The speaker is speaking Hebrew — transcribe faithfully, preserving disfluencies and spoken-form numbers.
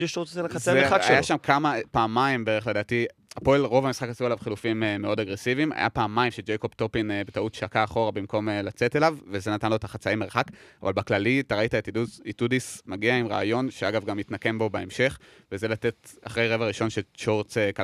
שורץ זה לחצי המרחק שלו. היה שם כמה, פעמיים בערך לדעתי, הפועל רוב המשחק עשו עליו חילופים מאוד אגרסיביים, היה פעמיים שג'ייקוב טופין בטעות שקע אחורה במקום לצאת אליו, וזה נתן לו את החצאי מרחק, אבל בכללי אתה ראית את איתודיס מגיע עם רעיון, שאגב גם מתנקם בו בהמשך, וזה לתת אחרי רבע ראשון ששורץ